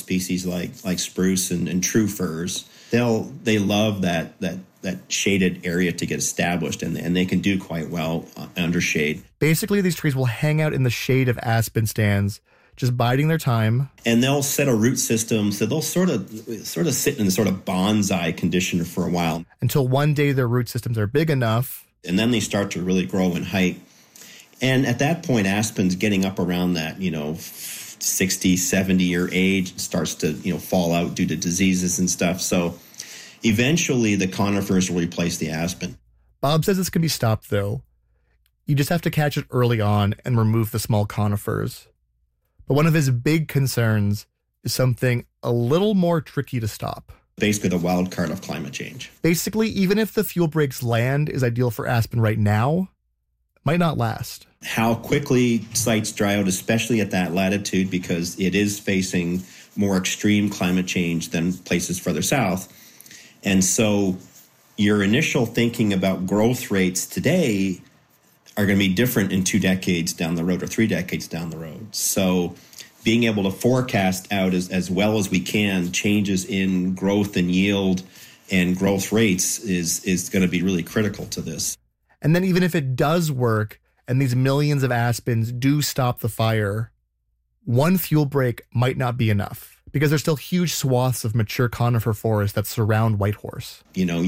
species like spruce and true firs, they love that shaded area to get established, and they can do quite well under shade. Basically, these trees will hang out in the shade of aspen stands, just biding their time. And they'll set a root system, so they'll sort of sit in a sort of bonsai condition for a while. Until one day their root systems are big enough. And then they start to really grow in height. And at that point, aspen's getting up around that, 60, 70-year age, starts to, fall out due to diseases and stuff. So eventually the conifers will replace the aspen. Bob says this can be stopped, though. You just have to catch it early on and remove the small conifers. But one of his big concerns is something a little more tricky to stop. Basically the wild card of climate change. Basically, even if the fuel break's land is ideal for aspen right now, it might not last. How quickly sites dry out, especially at that latitude, because it is facing more extreme climate change than places further south. And so your initial thinking about growth rates today are going to be different in 2 decades down the road or 3 decades down the road. So being able to forecast out as well as we can changes in growth and yield and growth rates is going to be really critical to this. And then even if it does work and these millions of aspens do stop the fire, one fuel break might not be enough because there's still huge swaths of mature conifer forest that surround Whitehorse.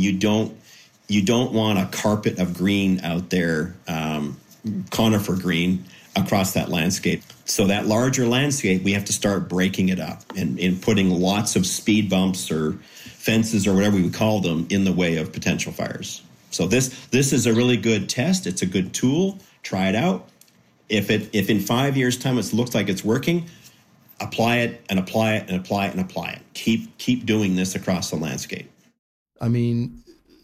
You don't want a carpet of green out there, conifer green, across that landscape. So that larger landscape, we have to start breaking it up and putting lots of speed bumps or fences or whatever we would call them in the way of potential fires. So this is a really good test. It's a good tool. Try it out. If in 5 years' time it looks like it's working, apply it and apply it and apply it and apply it. Keep doing this across the landscape. I mean,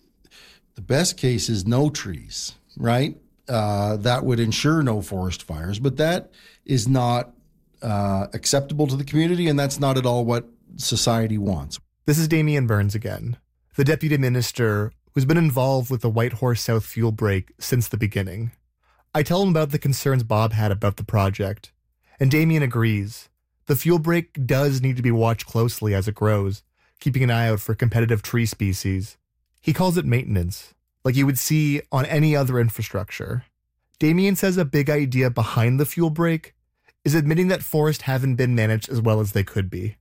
the best case is no trees, right? That would ensure no forest fires, but that is not acceptable to the community, and that's not at all what society wants. This is Damian Burns again, the deputy minister who's been involved with the Whitehorse South fuel break since the beginning. I tell him about the concerns Bob had about the project, and Damian agrees. The fuel break does need to be watched closely as it grows, keeping an eye out for competitive tree species. He calls it maintenance, like you would see on any other infrastructure. Damian says a big idea behind the fuel break is admitting that forests haven't been managed as well as they could be.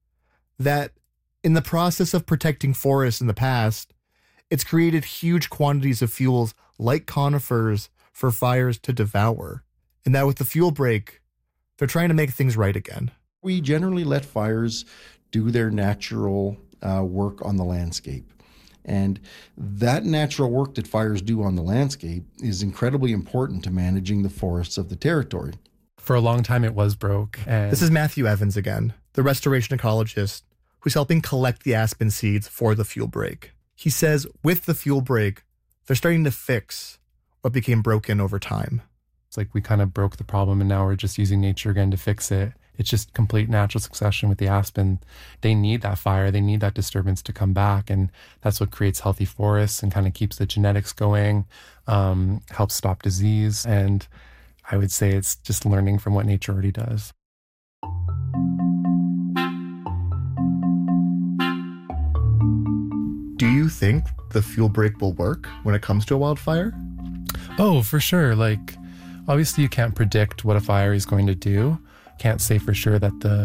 That, in the process of protecting forests in the past, it's created huge quantities of fuels like conifers for fires to devour. And that with the fuel break, they're trying to make things right again. We generally let fires do their natural work on the landscape. And that natural work that fires do on the landscape is incredibly important to managing the forests of the territory. For a long time, it was broke. This is Matthew Evans again, the restoration ecologist who's helping collect the aspen seeds for the fuel break. He says with the fuel break, they're starting to fix what became broken over time. It's like we kind of broke the problem and now we're just using nature again to fix it. It's just complete natural succession with the aspen. They need that fire. They need that disturbance to come back. And that's what creates healthy forests and kind of keeps the genetics going, helps stop disease. And I would say it's just learning from what nature already does. Do you think the fuel break will work when it comes to a wildfire? Oh, for sure. Like, obviously you can't predict what a fire is going to do. Can't say for sure that the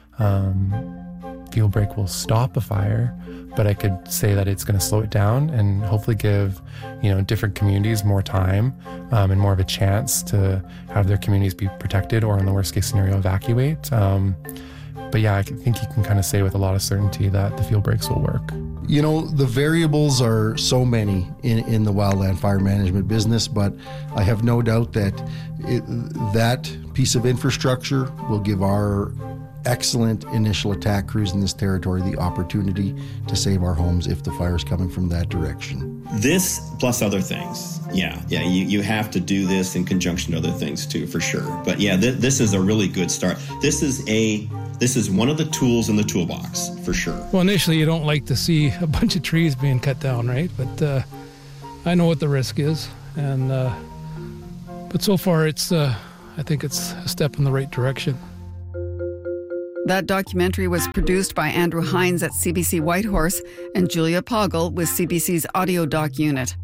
fuel break will stop a fire, but I could say that it's going to slow it down and hopefully give, different communities more time and more of a chance to have their communities be protected or in the worst case scenario, evacuate. But yeah, I think you can kind of say with a lot of certainty that the fuel breaks will work. The variables are so many in the wildland fire management business, but I have no doubt that that piece of infrastructure will give our excellent initial attack crews in this territory the opportunity to save our homes if the fire's coming from that direction. This plus other things. Yeah, you have to do this in conjunction to other things too, for sure. But yeah, this is a really good start. This is one of the tools in the toolbox, for sure. Well, initially you don't like to see a bunch of trees being cut down, right? But I know what the risk is. And but so far I think it's a step in the right direction. That documentary was produced by Andrew Hines at CBC Whitehorse and Julia Poggle with CBC's Audio Doc Unit.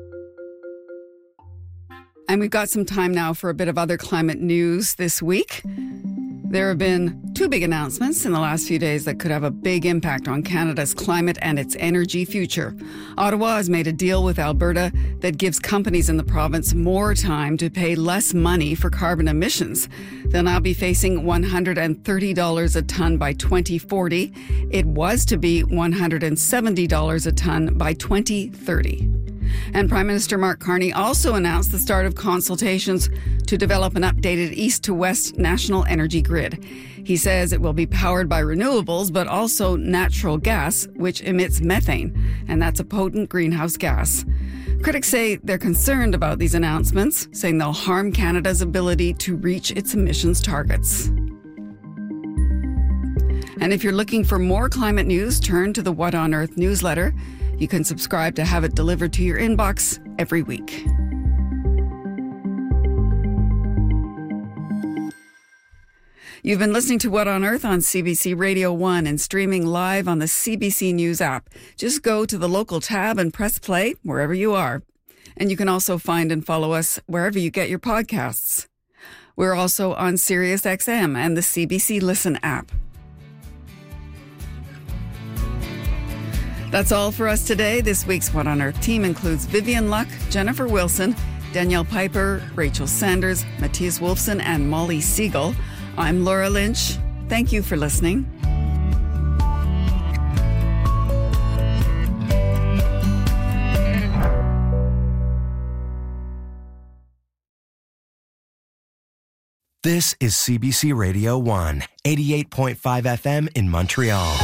And we've got some time now for a bit of other climate news this week. There have been two big announcements in the last few days that could have a big impact on Canada's climate and its energy future. Ottawa has made a deal with Alberta that gives companies in the province more time to pay less money for carbon emissions. They'll now be facing $130 a tonne by 2040. It was to be $170 a tonne by 2030. And Prime Minister Mark Carney also announced the start of consultations to develop an updated east to west national energy grid. He says it will be powered by renewables, but also natural gas, which emits methane, and that's a potent greenhouse gas. Critics say they're concerned about these announcements, saying they'll harm Canada's ability to reach its emissions targets. And if you're looking for more climate news, turn to the What on Earth newsletter. You can subscribe to have it delivered to your inbox every week. You've been listening to What on Earth on CBC Radio 1 and streaming live on the CBC News app. Just go to the local tab and press play wherever you are. And you can also find and follow us wherever you get your podcasts. We're also on SiriusXM and the CBC Listen app. That's all for us today. This week's What on Earth team includes Vivian Luck, Jennifer Wilson, Danielle Piper, Rachel Sanders, Matthias Wolfson, and Molly Siegel. I'm Laura Lynch. Thank you for listening. This is CBC Radio 1, 88.5 FM in Montreal.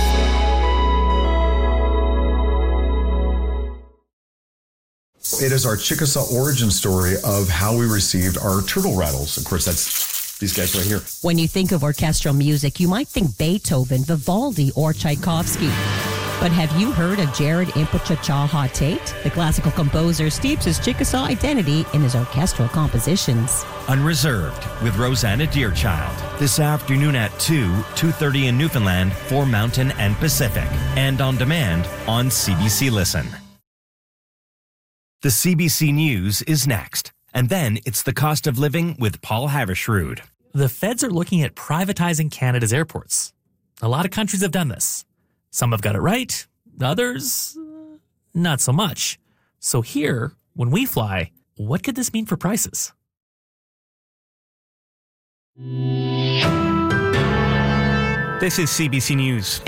It is our Chickasaw origin story of how we received our turtle rattles. Of course, that's these guys right here. When you think of orchestral music, you might think Beethoven, Vivaldi, or Tchaikovsky. But have you heard of Jared Impochachaha Tate? The classical composer steeps his Chickasaw identity in his orchestral compositions. Unreserved with Rosanna Deerchild. This afternoon at 2:30 in Newfoundland for Mountain and Pacific. And on demand on CBC Listen. The CBC News is next. And then it's the cost of living with Paul Havershrud. The feds are looking at privatizing Canada's airports. A lot of countries have done this. Some have got it right, others, not so much. So here, when we fly, what could this mean for prices? This is CBC News.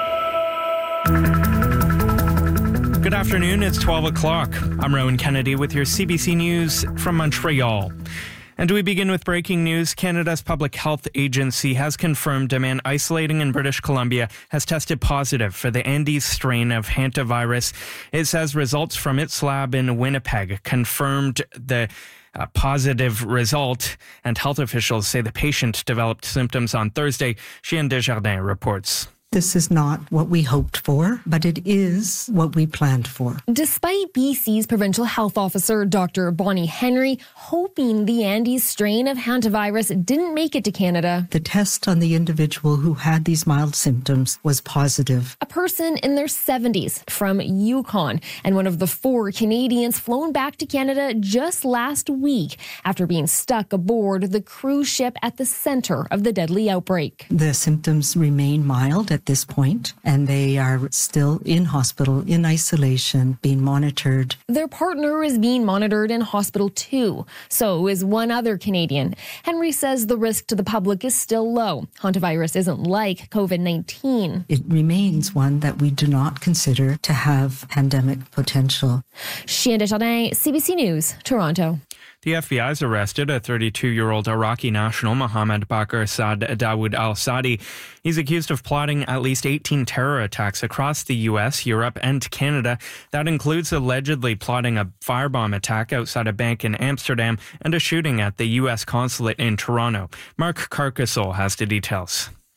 Good afternoon, it's 12 o'clock. I'm Rowan Kennedy with your CBC News from Montreal. And we begin with breaking news. Canada's Public Health Agency has confirmed a man isolating in British Columbia has tested positive for the Andes strain of hantavirus. It says results from its lab in Winnipeg confirmed the positive result, and health officials say the patient developed symptoms on Thursday. Cheyenne Desjardins reports. This is not what we hoped for, but it is what we planned for. Despite BC's provincial health officer, Dr. Bonnie Henry, hoping the Andes strain of hantavirus didn't make it to Canada, the test on the individual who had these mild symptoms was positive. A person in their 70s from Yukon, and one of the 4 Canadians flown back to Canada just last week after being stuck aboard the cruise ship at the center of the deadly outbreak. The symptoms remain mild at this point, and they are still in hospital, in isolation, being monitored. Their partner is being monitored in hospital too. So is one other Canadian. Henry says the risk to the public is still low. Hantavirus isn't like COVID-19. It remains one that we do not consider to have pandemic potential. Cheyenne Desjardins, CBC News, Toronto. The FBI has arrested a 32-year-old Iraqi national, Mohammed Bakr Saad Dawood al-Sadi. He's accused of plotting at least 18 terror attacks across the U.S., Europe, and Canada. That includes allegedly plotting a firebomb attack outside a bank in Amsterdam and a shooting at the U.S. consulate in Toronto. Mark Carcassol has the details.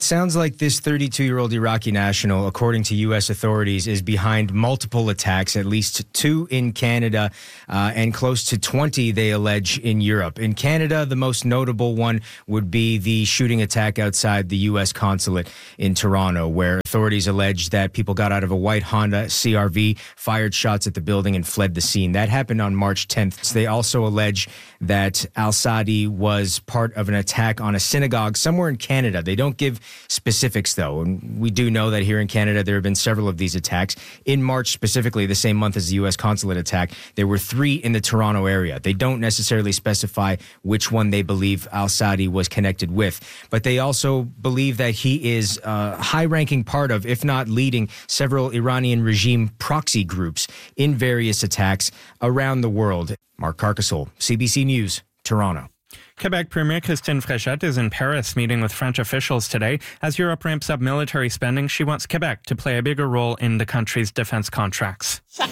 Sounds like this 32-year-old Iraqi national, according to U.S. authorities, is behind multiple attacks, at least 2 in Canada and close to 20, they allege, in Europe. In Canada, the most notable one would be the shooting attack outside the U.S. consulate in Toronto, where authorities allege that people got out of a white Honda CR-V, fired shots at the building, and fled the scene. That happened on March 10th. They also allege that al-Saadi was part of an attack on a synagogue somewhere in Canada. They don't give specifics, though, and we do know that here in Canada there have been several of these attacks. In March, specifically, the same month as the U.S. consulate attack, there were 3 in the Toronto area. They don't necessarily specify which one they believe al-Saadi was connected with, but they also believe that he is a high-ranking part of, if not leading, several Iranian regime proxy groups in various attacks around the world. Mark Carcassol, CBC News, Toronto. Quebec Premier Christine Fréchette is in Paris meeting with French officials today. As Europe ramps up military spending, she wants Quebec to play a bigger role in the country's defense contracts. She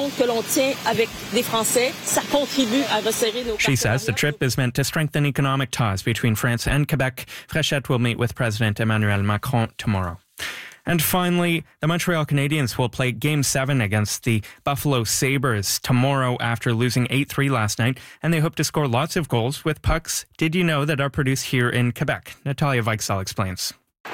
says the trip is meant to strengthen economic ties between France and Quebec. Fréchette will meet with President Emmanuel Macron tomorrow. And finally, the Montreal Canadiens will play Game 7 against the Buffalo Sabres tomorrow after losing 8-3 last night, and they hope to score lots of goals with pucks. Did you know that are produced here in Quebec? Natalia Weichsel explains.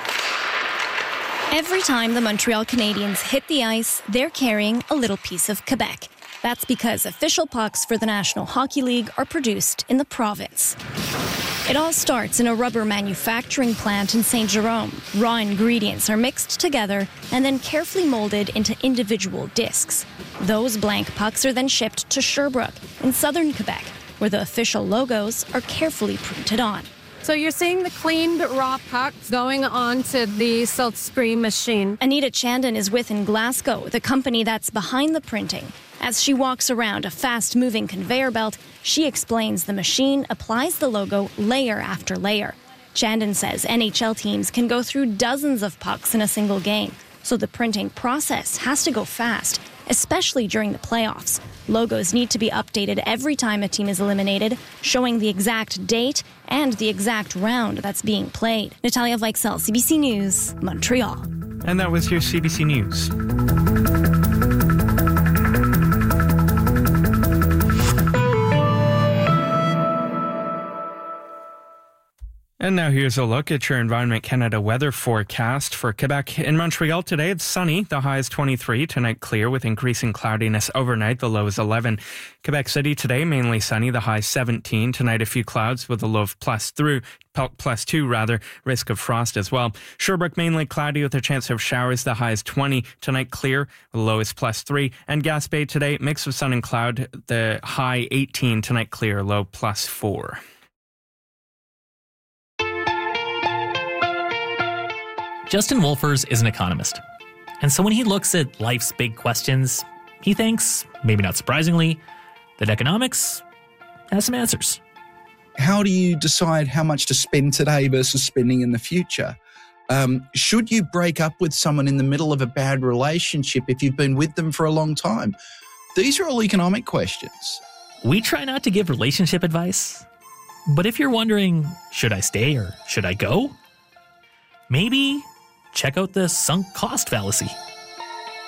Every time the Montreal Canadiens hit the ice, they're carrying a little piece of Quebec. That's because official pucks for the National Hockey League are produced in the province. It all starts in a rubber manufacturing plant in Saint Jerome. Raw ingredients are mixed together and then carefully molded into individual discs. Those blank pucks are then shipped to Sherbrooke in southern Quebec, where the official logos are carefully printed on. So you're seeing the cleaned raw pucks going onto the silkscreen machine. Anita Chandon is with in Glasgow, the company that's behind the printing. As she walks around a fast-moving conveyor belt, she explains the machine applies the logo layer after layer. Chandon says NHL teams can go through dozens of pucks in a single game, so the printing process has to go fast, especially during the playoffs. Logos need to be updated every time a team is eliminated, showing the exact date and the exact round that's being played. Natalia Weichsel, CBC News, Montreal. And that was your CBC News. And now here's a look at your Environment Canada weather forecast for Quebec. In Montreal today, it's sunny. The high is 23. Tonight, clear with increasing cloudiness overnight. The low is 11. Quebec City today, mainly sunny. The high 17. Tonight, a few clouds with a low of +2, risk of frost as well. Sherbrooke, mainly cloudy with a chance of showers. The high is 20. Tonight, clear. The low is +3. And Gaspé today, mix of sun and cloud. The high 18. Tonight, clear. Low +4. Justin Wolfers is an economist. And so when he looks at life's big questions, he thinks, maybe not surprisingly, that economics has some answers. How do you decide how much to spend today versus spending in the future? Should you break up with someone in the middle of a bad relationship if you've been with them for a long time? These are all economic questions. We try not to give relationship advice, but if you're wondering, should I stay or should I go? Maybe check out the sunk cost fallacy.